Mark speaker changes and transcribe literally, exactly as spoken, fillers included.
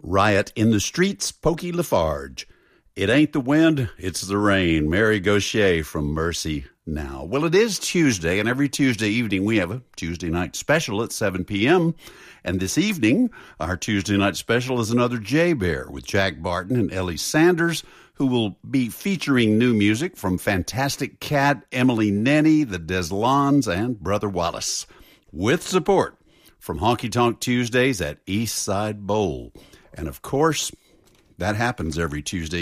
Speaker 1: Riot in the Streets, Pokey Lafarge. It ain't the wind, it's the rain. Mary Gauthier from Mercy Now. Well, it is Tuesday, and every Tuesday evening we have a Tuesday night special at seven p.m. And this evening, our Tuesday night special is another J-Bear with Jack Barton and Ellie Sanders, who will be featuring new music from Fantastic Cat, Emily Nenny, the Deslons, and Brother Wallace, with support from Honky Tonk Tuesdays at East Side Bowl. And of course, that happens every Tuesday